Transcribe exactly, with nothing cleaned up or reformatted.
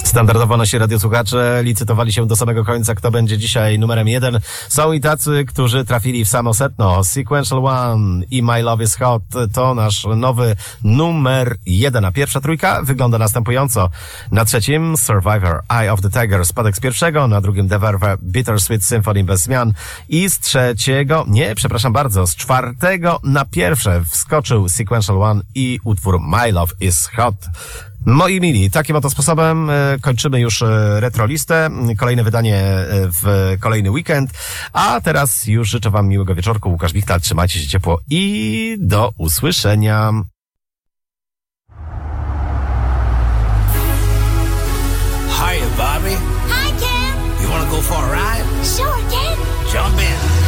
Standardowo nasi radiosłuchacze licytowali się do samego końca, kto będzie dzisiaj numerem jeden. Są i tacy, którzy trafili w samo setno. Sequential One i My Love is Hot to nasz nowy numer jeden. A pierwsza trójka wygląda następująco. Na trzecim Survivor, Eye of the Tiger, spadek z pierwszego. Na drugim The Verve, Bittersweet Symphony bez zmian. I z trzeciego, nie, przepraszam bardzo, z czwartego na pierwsze wskoczył Sequential One i utwór My Love is Hot. Moi mili, takim oto sposobem e, kończymy już e, retrolistę. Kolejne wydanie e, w kolejny weekend. A teraz już życzę wam miłego wieczorku. Łukasz Wichtal, trzymajcie się ciepło i do usłyszenia. Hiya, Bobby. Hi, Ken. You wanna go for a ride? Sure, Ken. Jump in.